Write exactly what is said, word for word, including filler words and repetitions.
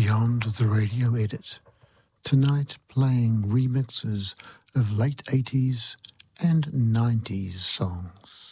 Beyond the Radio Edit. Tonight playing remixes of late eighties and nineties songs.